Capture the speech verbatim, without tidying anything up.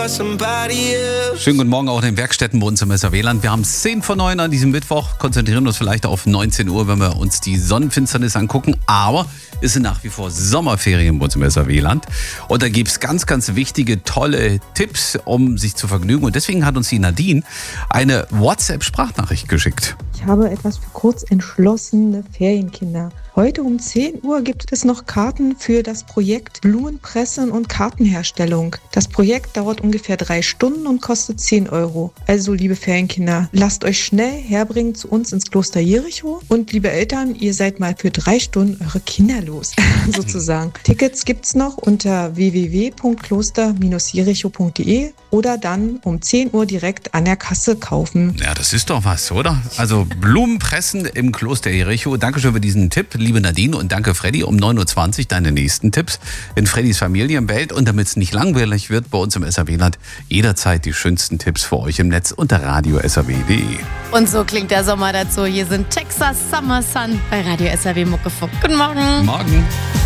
somebody else. Schönen guten Morgen auch in den Werkstätten bei uns im S R W-Land. Wir haben es zehn vor neun an diesem Mittwoch, konzentrieren uns vielleicht auf neunzehn Uhr, wenn wir uns die Sonnenfinsternis angucken. Aber es sind nach wie vor Sommerferien bei uns im S R W-Land. Und da gibt es ganz, ganz wichtige, tolle Tipps, um sich zu vergnügen. Und deswegen hat uns die Nadine eine WhatsApp-Sprachnachricht geschickt. Ich habe etwas für kurz entschlossene Ferienkinder. Heute um zehn Uhr gibt es noch Karten für das Projekt Blumenpressen und Kartenherstellung. Das Projekt dauert ungefähr drei Stunden und kostet zehn Euro. Also, liebe Ferienkinder, lasst euch schnell herbringen zu uns ins Kloster Jericho. Und liebe Eltern, ihr seid mal für drei Stunden eure Kinder los, sozusagen. Tickets gibt's noch unter w w w punkt kloster Bindestrich jericho punkt de oder dann um zehn Uhr direkt an der Kasse kaufen. Ja, das ist doch was, oder? Also Blumenpressen im Kloster Jericho. Dankeschön für diesen Tipp, liebe Nadine, und danke Freddy. Um neun Uhr zwanzig deine nächsten Tipps in Freddys Familienwelt. Und damit es nicht langweilig wird bei uns im S R W-Land, jederzeit die schönsten Tipps für euch im Netz unter radio s r w punkt de. Und so klingt der Sommer dazu. Hier sind Texas Summer Sun bei Radio S R W Muckefuck. Guten Morgen. Morgen.